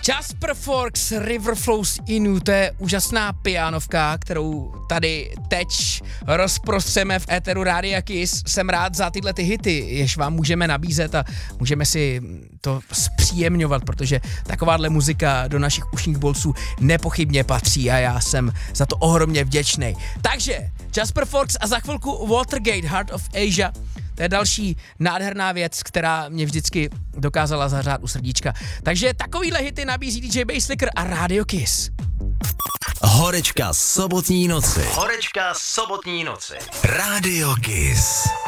Jasper Forks River Flows Inu, to je úžasná pianovka, kterou tady teď rozprostřeme v éteru Rádia Kiss. Jsem rád za tyhle ty hity, jež vám můžeme nabízet a můžeme si to zpříjemňovat, protože takováhle muzika do našich ušních bolsů nepochybně patří a já jsem za to ohromně vděčný. Takže Jasper Forks a za chvilku Watergate, Heart of Asia. To je další nádherná věc, která mě vždycky dokázala zahřát u srdíčka. Takže takovýhle hity nabízí DJ Basslicker a Radio Kiss. Horečka sobotní noci. Horečka sobotní noci. Radio Kiss.